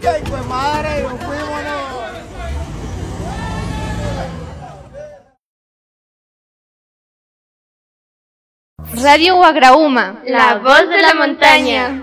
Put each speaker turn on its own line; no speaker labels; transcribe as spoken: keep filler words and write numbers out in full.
¡Qué hijo de madre! ¡Nos fuímonos!
Radio Guagraúma, la voz de la montaña.